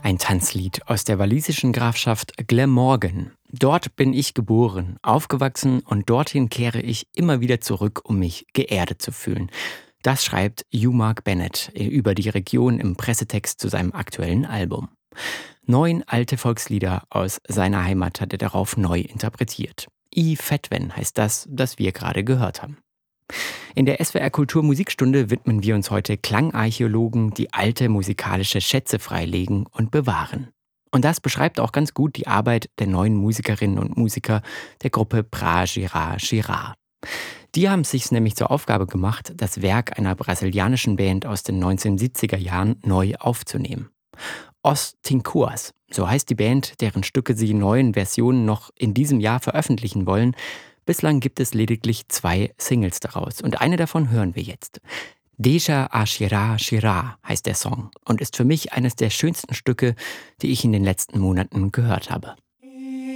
Ein Tanzlied aus der walisischen Grafschaft Glamorgan. Dort bin ich geboren, aufgewachsen und dorthin kehre ich immer wieder zurück, um mich geerdet zu fühlen. Das schreibt Hugh Mark Bennett über die Region im Pressetext zu seinem aktuellen Album. 9 alte Volkslieder aus seiner Heimat hat er darauf neu interpretiert. I Fetwen heißt das wir gerade gehört haben. In der SWR Kultur Musikstunde widmen wir uns heute Klangarchäologen, die alte musikalische Schätze freilegen und bewahren. Und das beschreibt auch ganz gut die Arbeit der neuen Musikerinnen und Musiker der Gruppe Pra Gira Gira. Die haben es sich nämlich zur Aufgabe gemacht, das Werk einer brasilianischen Band aus den 1970er Jahren neu aufzunehmen. Os Tincuas, so heißt die Band, deren Stücke sie in neuen Versionen noch in diesem Jahr veröffentlichen wollen. Bislang gibt es lediglich 2 Singles daraus und eine davon hören wir jetzt. Deja a Xirá Xirá heißt der Song und ist für mich eines der schönsten Stücke, die ich in den letzten Monaten gehört habe.